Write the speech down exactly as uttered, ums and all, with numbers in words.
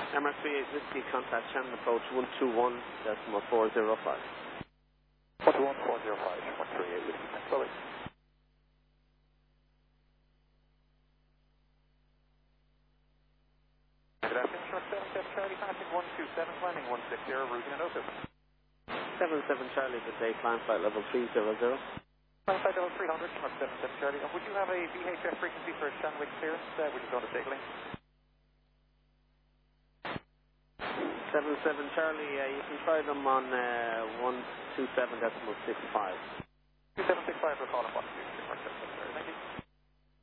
M R three eight Whiskey, contact channel approach one two one decimal four zero five. one two one four zero five, one three eight Whiskey. Thanks, Bobby. Good afternoon, short seven seven Charlie, passing one two seven, landing one six zero, routing and over. seven seven Charlie, good day, climb flight level three zero zero. Climb flight level three hundred, short seven seven Charlie. And would you have a V H F frequency for Sandwich clearance? Uh, would you go on the signaling? seven seven Charlie, uh, you can try them on uh, one two seven decimal six five. two seven six five, we'll call them one two six five. Thank you.